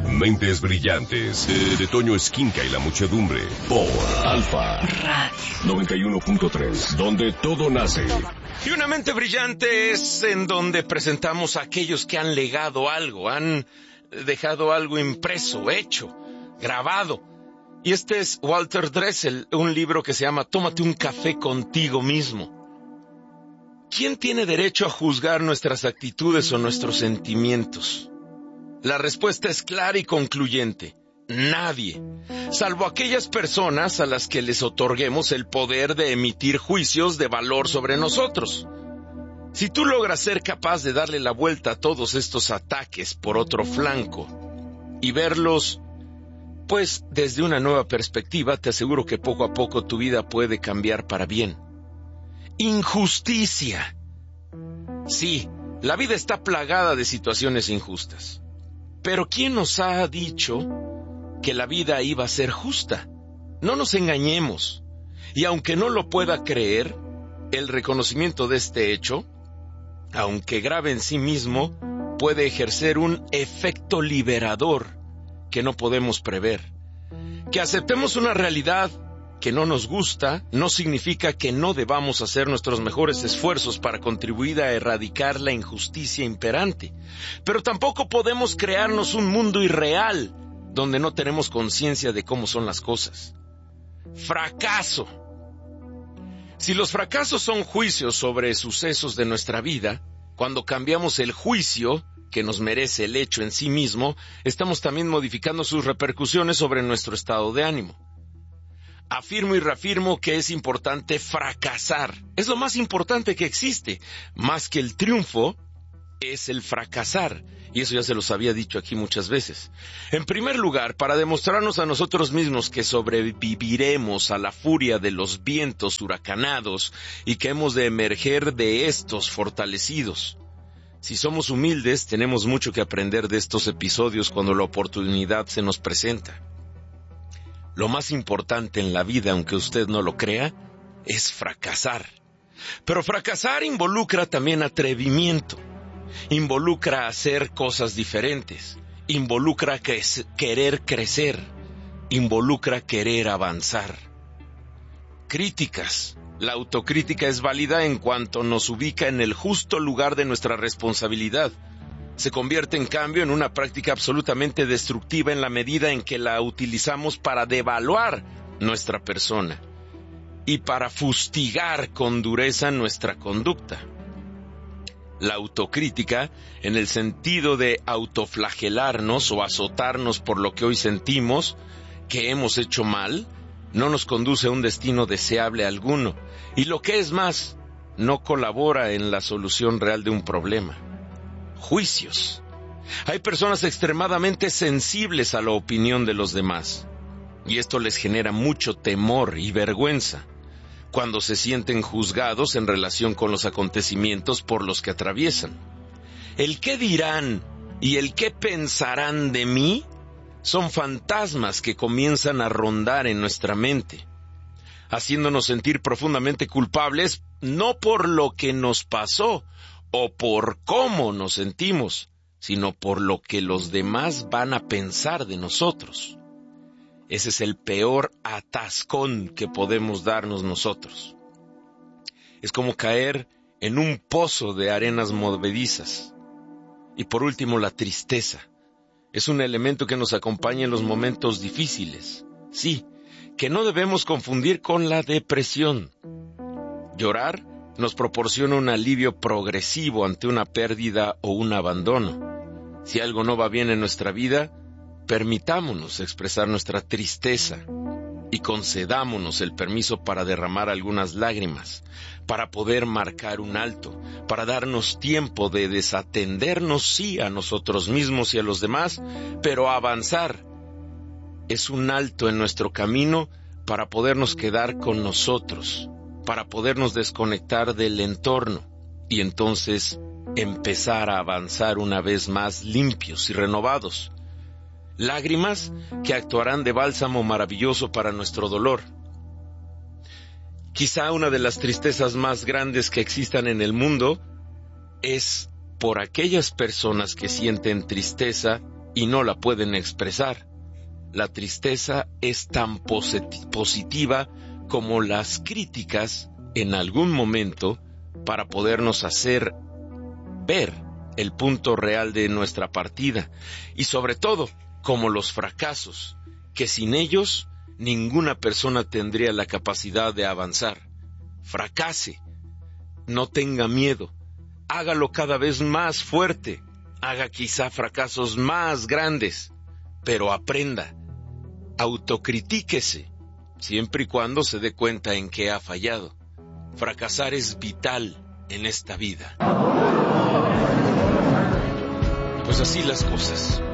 Mentes Brillantes, de Toño Esquinca y la muchedumbre, por Alfa Radio 91.3, donde todo nace. Y una mente brillante es en donde presentamos a aquellos que han legado algo, han dejado algo impreso, hecho, grabado. Y este es Walter Dressel, un libro que se llama Tómate un café contigo mismo. ¿Quién tiene derecho a juzgar nuestras actitudes o nuestros sentimientos? La respuesta es clara y concluyente. Nadie, salvo aquellas personas a las que les otorguemos el poder de emitir juicios de valor sobre nosotros. Si tú logras ser capaz de darle la vuelta a todos estos ataques por otro flanco y verlos, pues, desde una nueva perspectiva, te aseguro que poco a poco tu vida puede cambiar para bien. Injusticia. Sí, la vida está plagada de situaciones injustas. Pero ¿quién nos ha dicho que la vida iba a ser justa? No nos engañemos. Y aunque no lo pueda creer, el reconocimiento de este hecho, aunque grave en sí mismo, puede ejercer un efecto liberador que no podemos prever. Que aceptemos una realidad que no nos gusta no significa que no debamos hacer nuestros mejores esfuerzos para contribuir a erradicar la injusticia imperante. Pero tampoco podemos crearnos un mundo irreal donde no tenemos conciencia de cómo son las cosas. Fracaso. Si los fracasos son juicios sobre sucesos de nuestra vida, cuando cambiamos el juicio que nos merece el hecho en sí mismo, estamos también modificando sus repercusiones sobre nuestro estado de ánimo. Afirmo y reafirmo que es importante fracasar. Es lo más importante que existe. Más que el triunfo, es el fracasar. Y eso ya se los había dicho aquí muchas veces. En primer lugar, para demostrarnos a nosotros mismos que sobreviviremos a la furia de los vientos huracanados y que hemos de emerger de estos fortalecidos. Si somos humildes, tenemos mucho que aprender de estos episodios cuando la oportunidad se nos presenta. Lo más importante en la vida, aunque usted no lo crea, es fracasar. Pero fracasar involucra también atrevimiento. Involucra hacer cosas diferentes. Involucra querer crecer. Involucra querer avanzar. Críticas. La autocrítica es válida en cuanto nos ubica en el justo lugar de nuestra responsabilidad. Se convierte en cambio en una práctica absolutamente destructiva en la medida en que la utilizamos para devaluar nuestra persona y para fustigar con dureza nuestra conducta. La autocrítica, en el sentido de autoflagelarnos o azotarnos por lo que hoy sentimos que hemos hecho mal, no nos conduce a un destino deseable alguno y lo que es más, no colabora en la solución real de un problema. Juicios. Hay personas extremadamente sensibles a la opinión de los demás, y esto les genera mucho temor y vergüenza cuando se sienten juzgados en relación con los acontecimientos por los que atraviesan. El qué dirán y el qué pensarán de mí son fantasmas que comienzan a rondar en nuestra mente, haciéndonos sentir profundamente culpables no por lo que nos pasó, o por cómo nos sentimos, sino por lo que los demás van a pensar de nosotros. Ese es el peor atascón que podemos darnos nosotros. Es como caer en un pozo de arenas movedizas. Y por último, la tristeza. Es un elemento que nos acompaña en los momentos difíciles. Sí, que no debemos confundir con la depresión. Llorar nos proporciona un alivio progresivo ante una pérdida o un abandono. Si algo no va bien en nuestra vida, permitámonos expresar nuestra tristeza y concedámonos el permiso para derramar algunas lágrimas, para poder marcar un alto, para darnos tiempo de desatendernos, sí, a nosotros mismos y a los demás, pero avanzar. Es un alto en nuestro camino para podernos quedar con nosotros, para podernos desconectar del entorno y entonces empezar a avanzar una vez más limpios y renovados. Lágrimas que actuarán de bálsamo maravilloso para nuestro dolor. Quizá una de las tristezas más grandes que existan en el mundo es por aquellas personas que sienten tristeza y no la pueden expresar. La tristeza es tan positiva como las críticas en algún momento para podernos hacer ver el punto real de nuestra partida, y sobre todo como los fracasos, que sin ellos ninguna persona tendría la capacidad de avanzar. Fracase, no tenga miedo, hágalo cada vez más fuerte, haga quizá fracasos más grandes, pero aprenda, autocritíquese, siempre y cuando se dé cuenta en que ha fallado. Fracasar es vital en esta vida. Pues así las cosas.